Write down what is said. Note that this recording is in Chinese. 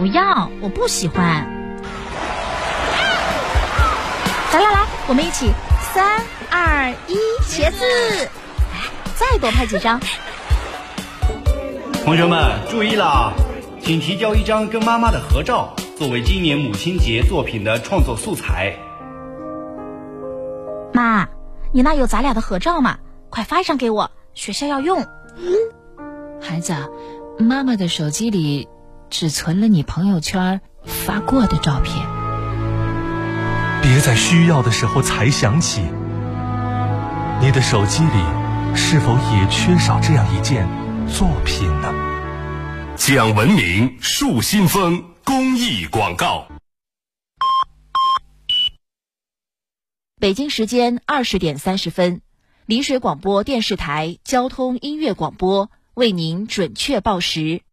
不要，我不喜欢。来，我们一起3、2、1，茄子！再多拍几张。 同学们注意啦，请提交一张跟妈妈的合照，作为今年母亲节作品的创作素材。 妈，你那有咱俩的合照吗？快发一张给我，学校要用。 孩子，妈妈的手机里只存了你朋友圈发过的照片。 别在需要的时候才想起，你的手机里是否也缺少这样一件作品呢？ 讲文明树新风公益广告。 北京时间20点30分，丽水广播电视台交通音乐广播为您准确报时。